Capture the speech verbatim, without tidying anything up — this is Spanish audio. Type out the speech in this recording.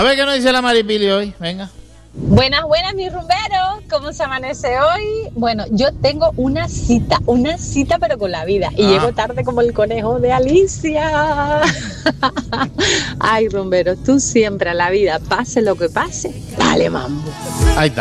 A ver qué nos dice la Maripili hoy, venga. Buenas, buenas, mis rumberos. ¿Cómo se amanece hoy? Bueno, yo tengo una cita, una cita pero con la vida. Y Ah. llego tarde como el conejo de Alicia. Ay, rumberos, tú siempre a la vida, pase lo que pase, dale mambo. Ahí está.